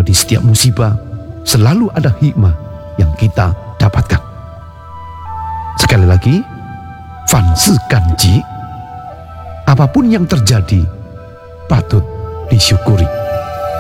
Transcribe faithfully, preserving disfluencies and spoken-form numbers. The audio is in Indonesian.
bahwa di setiap musibah selalu ada hikmah yang kita dapatkan. Sekali lagi, fan si kanji, apapun yang terjadi patut disyukuri.